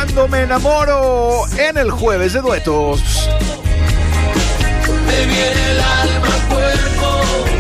Cuando me enamoro en el jueves de duetos. Me viene el alma al cuerpo,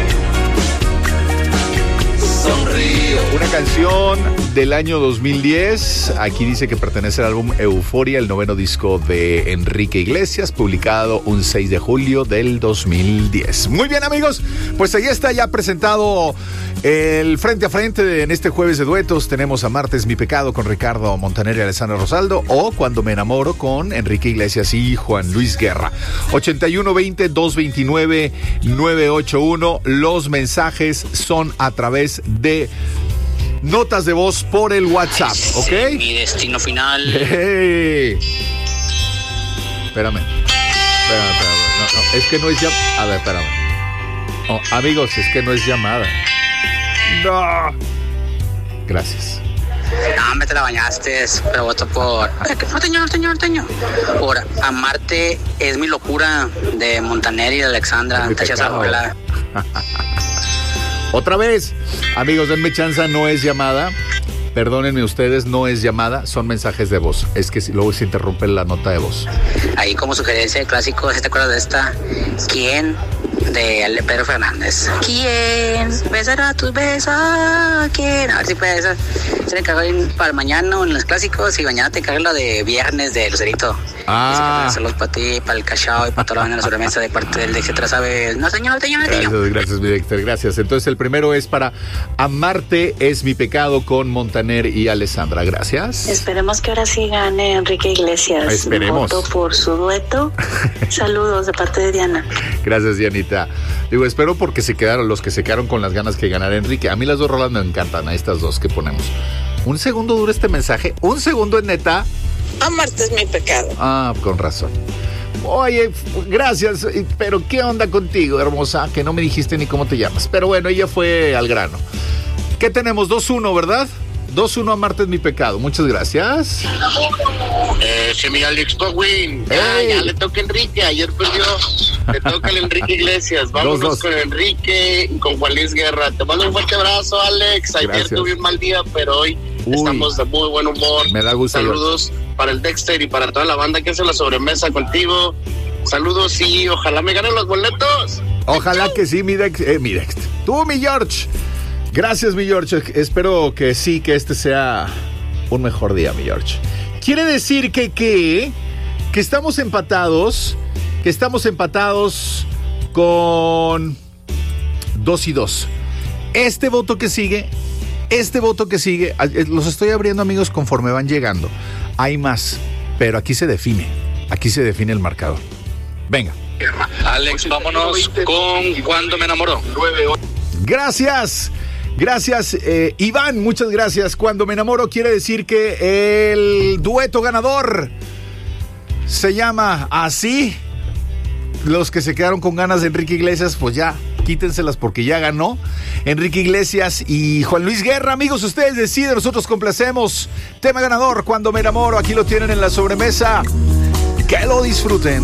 sonrío. Una canción del año 2010. Aquí dice que pertenece al álbum Euforia, el noveno disco de Enrique Iglesias, publicado un 6 de julio del 2010. Muy bien, amigos, pues ahí está ya presentado el frente a frente en este jueves de duetos. Tenemos a Martes mi pecado con Ricardo Montaner y Alessandra Rosaldo, o Cuando me enamoro con Enrique Iglesias y Juan Luis Guerra. 8120-229-981. Los mensajes son a través de notas de voz por el WhatsApp, ¿ok? Mi destino final. Hey. Espérame. No, es que no es llamada. A ver, espérame. Oh, amigos, es que no es llamada. No. Gracias. No, me te la bañaste, pero voto por... Norteño. Por Amarte es mi locura, de Montaner y de Alexandra. Otra vez, amigos, denme chance, no es llamada. Perdónenme ustedes, no es llamada, son mensajes de voz. Es que luego se interrumpe la nota de voz. Ahí como sugerencia de clásico, ¿te acuerdas de esta? ¿Quién? De Pedro Fernández. ¿Quién besará tus besos? ¿Quién? A ver si puedes. Se le encargó para mañana en los clásicos, y mañana te encargo la de viernes de Lucerito. Saludos para ti, para el cachao y para toda la banda de la sobremesa de parte del Dexter, ¿sabes? No, señor. Gracias, mi Dexter, gracias. Entonces el primero es para Amarte es mi pecado con Montaner y Alessandra. Gracias. Esperemos que ahora sí gane Enrique Iglesias. Esperemos. Voto por su dueto. Saludos de parte de Diana. Gracias, Dianita. Digo, espero porque los que se quedaron con las ganas que ganara Enrique. A mí las dos rolas me encantan, a estas dos que ponemos. Un segundo dura este mensaje. Un segundo, en neta. Amarte es mi pecado. Ah, con razón. Oye, gracias, pero ¿qué onda contigo, hermosa? Que no me dijiste ni cómo te llamas. Pero bueno, ella fue al grano. ¿Qué tenemos? 2-1, ¿verdad? 2-1, Amarte es mi pecado. Muchas gracias. Sí, mi Alex Powin. Ya le toca a Enrique. Ayer perdió. Le toca al Enrique Iglesias. Vámonos 2-2. con Enrique y con Juan Luis Guerra. Te mando un fuerte abrazo, Alex. Ayer Gracias. tuve un mal día, pero hoy estamos de muy buen humor. Me da gusto. Saludos para el Dexter y para toda la banda que hace la sobremesa contigo. Saludos y ojalá me ganen los boletos. Ojalá que sí, mi Dexter. Tú, mi George. Gracias, mi George. Espero que sí, que este sea un mejor día, mi George. Quiere decir que estamos empatados. Que estamos empatados con 2-2. Este voto que sigue, los estoy abriendo, amigos, conforme van llegando. Hay más, pero aquí se define el marcador. Venga. Alex, vámonos con Cuando me enamoro. Gracias, Iván, muchas gracias. Cuando me enamoro quiere decir que el dueto ganador se llama así. Los que se quedaron con ganas de Enrique Iglesias, pues ya, quítenselas porque ya ganó Enrique Iglesias y Juan Luis Guerra. Amigos, ustedes deciden, nosotros complacemos. Tema ganador, Cuando me enamoro, aquí lo tienen en la sobremesa. Que lo disfruten.